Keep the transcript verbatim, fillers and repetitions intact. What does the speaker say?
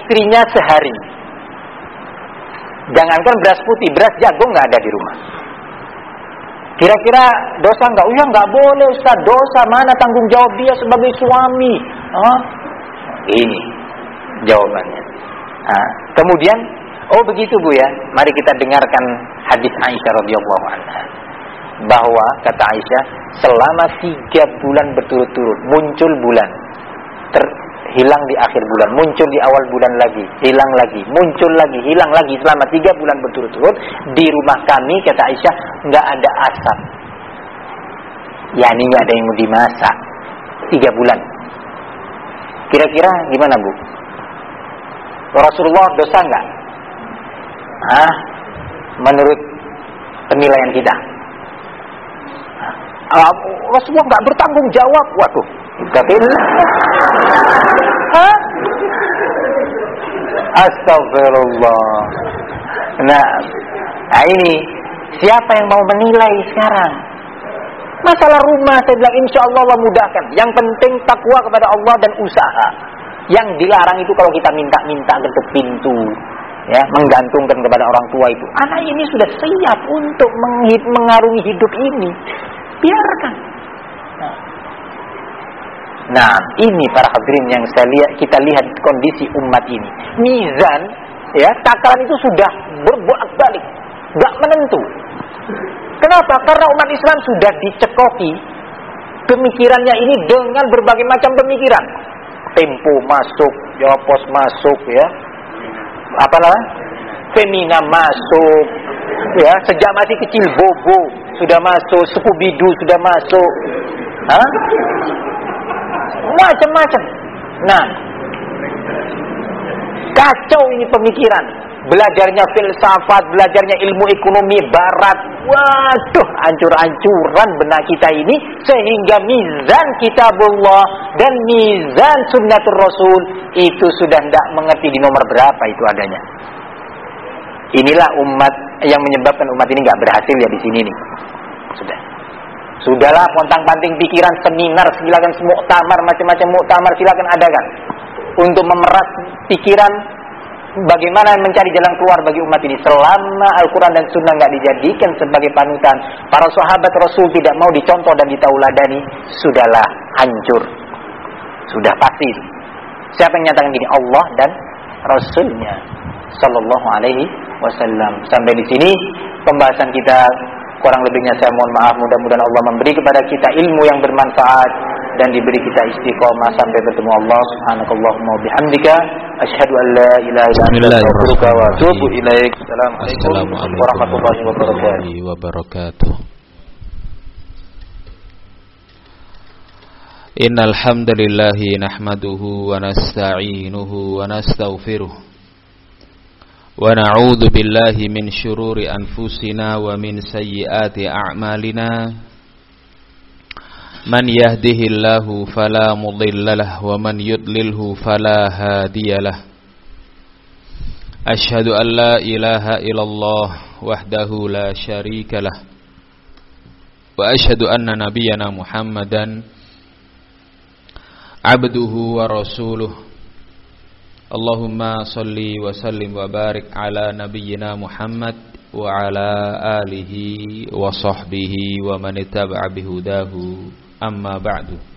istrinya sehari. Jangankan beras putih, beras jagung nggak ada di rumah. Kira-kira dosa nggak? Oh ya nggak boleh Ustaz, dosa. Mana tanggung jawab dia sebagai suami? Hah? Ini jawabannya. Nah, kemudian, oh begitu Bu ya. Mari kita dengarkan hadis Aisyah radhiyallahu anha. Bahwa kata Aisyah, selama tiga bulan berturut-turut muncul bulan, terhilang di akhir bulan, muncul di awal bulan lagi, hilang lagi, muncul lagi, hilang lagi, selama tiga bulan berturut-turut di rumah kami, kata Aisyah, nggak ada asap. Ya ini nggak ada yang mau dimasak. Tiga bulan. Kira-kira gimana Bu? Rasulullah dosa nggak? Ah, menurut penilaian kita. Rasulullah nggak bertanggung jawab. Waduh, tapi hah? Astagfirullah. Nah, nah ini siapa yang mau menilai sekarang? Masalah rumah saya bilang insya Allah Allah mudahkan. Yang penting takwa kepada Allah dan usaha. Yang dilarang itu kalau kita minta-minta ketuk pintu, ya, menggantungkan kepada orang tua itu. Anak ini sudah siap untuk mengarungi hidup ini. Biarkan. Nah, nah ini para hadirin yang saya lihat, kita lihat kondisi umat ini. Mizan, ya, takaran itu sudah berbolak-balik, nggak menentu. Kenapa? Karena umat Islam sudah dicekoki pemikirannya ini dengan berbagai macam pemikiran. Tempo masuk, Yopos masuk, ya, apa namanya? Femina masuk, ya, sejak masih kecil Bobo sudah masuk, Scooby-Doo sudah masuk, hah? Macam-macam. Nah, kacau ini pemikiran. Belajarnya filsafat, belajarnya ilmu ekonomi barat. Waduh, hancur-hancuran benak kita ini. Sehingga mizan kitabullah dan mizan sunnatul rasul itu sudah tidak mengerti di nomor berapa itu adanya. Inilah umat yang menyebabkan umat ini nggak berhasil ya di sini nih. Sudah. Sudahlah, pontang-panting pikiran, seminar, silakan muktamar, macam-macam muktamar silakan adakan untuk memeras pikiran bagaimana mencari jalan keluar bagi umat ini. Selama Al-Quran dan Sunnah nggak dijadikan sebagai panutan, para sahabat Rasul tidak mau dicontoh dan ditauladani, sudahlah hancur. Sudah pasti. Siapa yang nyatakan gini? Allah dan Rasulnya Sallallahu Alaihi Wasallam. Sampai di sini pembahasan kita. Kurang lebihnya saya mohon maaf. Mudah-mudahan Allah memberi kepada kita ilmu yang bermanfaat dan diberi kita istiqomah sampai bertemu Allah. Subhanakallahumma wa bihamdika asyhadu an la ilaha illa anta astaghfiruka wa atubu ilaik. Assalamualaikum warahmatullahi wabarakatuh. Innal hamdalillah nahmaduhu wa nasta'inuhu wa nastaghfiruh. Wa na'udzu billahi min syururi anfusina wa min sayyiati a'malina. Man yahdihillahu fala mudilla lahu wa man yudlilhu fala hadiyalah. Asyhadu an la ilaha illallah wahdahu la syarikalah. Wa asyhadu anna nabiyyana Muhammadan abduhu wa rasuluh. Allahumma salli wa sallim wa barik ala nabiyyina Muhammad wa ala alihi wa sahbihi wa man ittaba'a bihudahu, amma ba'du.